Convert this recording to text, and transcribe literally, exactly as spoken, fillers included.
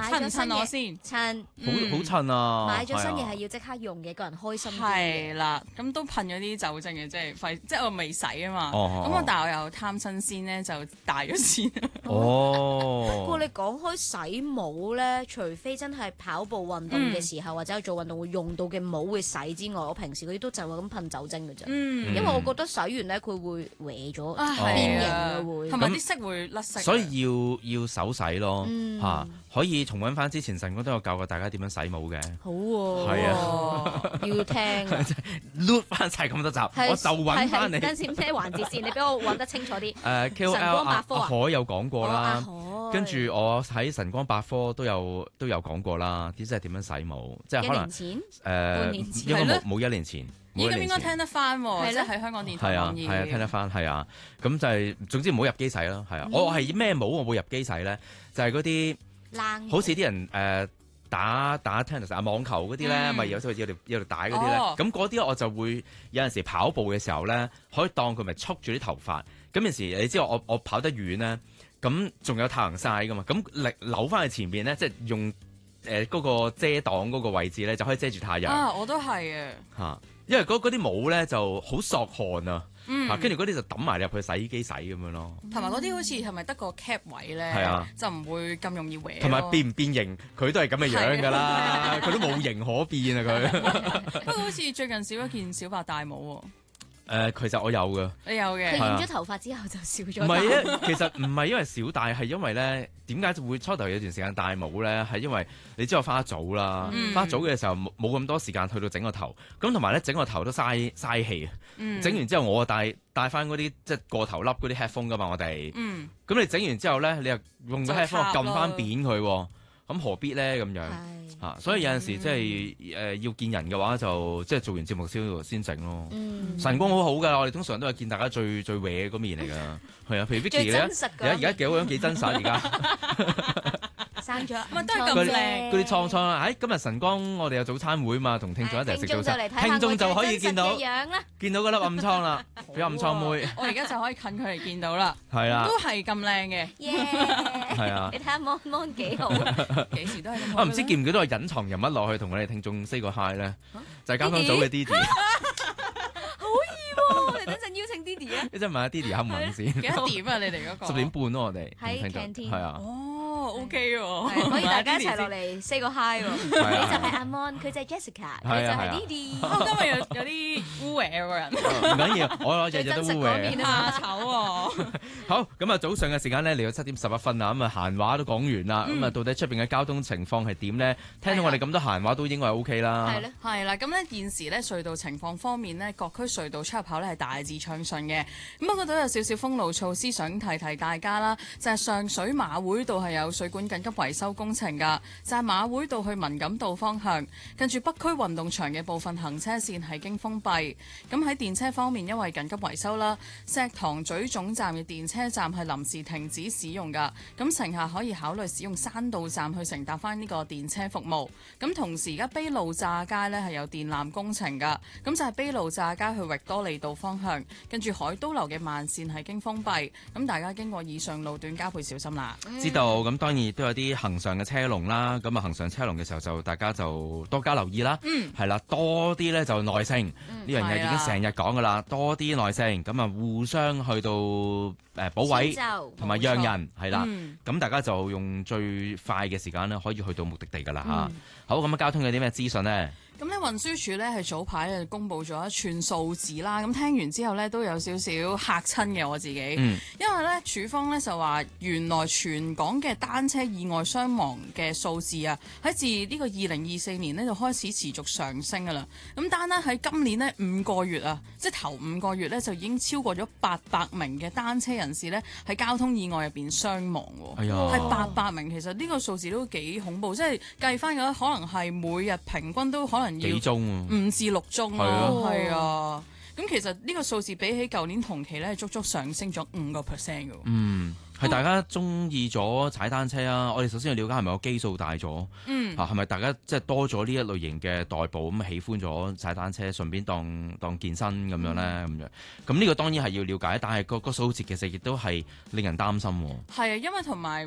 襯唔襯我先？ 襯， 好好襯啊！ 買咗新嘢係啊係要即刻用嘅，個人開心啲嘅。 係啦，咁都噴咗啲酒精嘅，即係費，即係我未洗啊嘛。咁、 哦哦我但係我又貪新鮮咧，就大咗先。 哦， 不過你講開洗帽咧，除非真係跑步運動嘅時候，或者做運動會用到嘅帽會洗之外，我平時嗰啲都就係咁噴酒精嘅啫。 嗯， 因為我覺得洗完咧佢會歪咗啊變形係啊嘅會。 同埋啲色會甩色。 所以要要手洗咯嗯嚇，可以重溫翻之前晨光都有教過大家點樣洗帽嘅， 好喎， 係啊， 要聽啊。 碌翻晒咁多集， 係我就揾翻你係係。等陣先咩環節先？你俾我揾得清楚啲。 誒 K O 晨 L 光百阿科啊阿海有講過啦， 哦跟住我喺晨光百科都有都有講過啦，啲即係點樣洗帽，即係一可能年前誒年前應該係咯冇冇一年前，冇咦咁應該一年前聽得翻喎， 係咯即係喺香港電台係啊網頁。 係啊聽得翻係啊，咁就係總之唔好入機洗咯，係啊，我係咩帽我會入機洗咧？就係嗰啲冷好似啲人誒。打打 tennis 啊網球嗰啲咧，咪、 嗯有有條有條帶嗰啲咧， 哦咁嗰啲我就會有陣時跑步嘅時候咧，可以當佢咪束住啲頭髮。咁有時你知道我我跑得遠咧，咁仲有太陽曬噶嘛，咁力扭翻去前邊咧，即係用誒嗰、呃嗰個遮擋嗰個位置咧，就可以遮住太陽嚇、 啊，我都係啊。 因為嗰嗰啲帽咧就好索汗啊， 嗯嚇跟住嗰啲就抌埋入去洗衣機洗咁樣咯， 同埋嗰啲好似係咪得個 cap 位咧？ 係啊就唔會咁容易搲咯。 同埋變唔變形佢都係咁嘅樣㗎啦，佢都冇形可變啊佢。 不過好似最近少咗件小白大帽喎。 誒、其實我有㗎。 你有嘅佢染咗頭髮之後就少咗。 唔係啊，其實唔係因為少戴，係因為咧點解會初頭有段時間戴帽咧？係因為你知我翻得早啦， 嗯翻得早嘅時候冇冇咁多時間去到整個頭，咁同埋咧整個頭都嘥嘥氣啊！ 嗯整完之後我啊戴戴翻嗰啲即係過頭笠嗰啲 headphone 噶嘛，我哋， 嗯咁你整完之後咧，你又用個就 headphone 插撳翻咯扁佢喎，咁何必咧咁樣？ 係嚇、所以有陣時即係誒要見人嘅話就即係做完節目先先整咯。 嗯晨光好好㗎，我哋通常都係見大家最最歪嗰面嚟㗎，係啊，譬如 Vicky 最咧， 真實而家而家幾好樣幾真實而家。 生咗， 咪都係咁嗰啲靚嗰啲蒼蒼啊！誒，今日晨光我哋有早餐會嘛，同聽眾一齊食早餐， 聽聽眾就可以見到嘅樣啦。 見到嗰粒暗瘡啦，俾暗瘡妹， 我而家就可以近距離見到啦， 係啦都，係咁靚嘅， 耶！ 係啊你睇下 Mon Mon 幾好， 幾時都係咁好㗎啦。 啊唔知見唔見到個隱藏人物落去同我哋聽眾 say 個 hi 咧，就係交通組嘅 Didi， 好易喎！我哋等陣邀請 Didi 啊， 一陣問下 Didi 肯唔肯先？ 幾多點啊？你哋嗰個十點半咯，我哋喺同聽眾 canteen 係啊， 哦，OK 喎， 係可以大家一齊落嚟。 嚟 say 個 hi 喎。你就係啊係阿 Mon，佢就係 Jessica，佢就係係啊係啊 Didi。 我今日有有啲污穢個人， 唔緊要，我日日都污最真實嗰面嘅。 啊怕醜喎。 好，咁啊早上嘅時間咧嚟到七點十一分啦，咁啊閒話都講完啦，咁啊到底出邊嘅交通情況係點咧？聽到我哋咁多閒話都應該係 O K 啦。 係咯， 係啦，咁咧現時咧隧道情況方面咧，各區隧道出入口咧係大致暢順嘅。咁不過都有少少封路措施，想提提大家啦。就係、上水馬會道係有水管緊急維修工程㗎，就係、馬會道去文錦道方向，跟住北區運動場嘅部分行車線係經封閉。咁喺電車方面，因為緊急維修啦，石塘咀總站嘅電車站係臨時停止使用㗎。咁乘客可以考慮使用山道站去乘搭翻呢個電車服務。咁同時而家卑路乍街呢係有電纜工程㗎，咁就係卑路乍街去域多利道方向，跟住海都樓嘅慢線係經封閉。咁大家經過以上路段，加倍小心啦。 知道，咁當然亦都有啲行上嘅車龍啦。咁啊，行上車龍嘅時候就大家就多加留意啦。 嗯， 係啦，多啲咧就耐性，呢樣嘢已經成日講噶啦。多啲耐性，咁啊互相去到誒補位同埋讓人係啦。 嗯咁大家就用最快嘅時間咧，可以去到目的地噶啦嚇。 嗯好，咁啊交通有啲咩資訊呢？ 咁咧運輸署咧係早排咧公布咗一串數字啦，咁聽完之後咧都有少少嚇親嘅我自己， 嗯因為咧署方咧就話原來全港嘅單車意外傷亡嘅數字啊，喺自呢個二零二四年呢就開始持續上升噶啦。咁單單喺今年呢五個月啊，即係頭五個月咧就已經超過咗八百名嘅單車人士咧喺交通意外入邊傷亡喎， 哎呀係八百名，其實呢個數字都幾恐怖，即係計翻嘅話，可能係每日平均都可能要幾宗啊？ 五至六宗咯， 係啊係啊。咁其實呢個數字比起舊年同期咧，係足足上升咗五個 percent 嘅。 嗯，係大家中意咗踩單車啊！我哋首先要了解係咪個基數大咗？ 嗯， 嚇係咪大家即係多咗呢一類型嘅代步咁喜歡咗踩單車，順便當當健身咁樣咧咁樣？咁呢個當然係要了解，但係個個數字其實亦都係令人擔心喎。 係啊，因為同埋。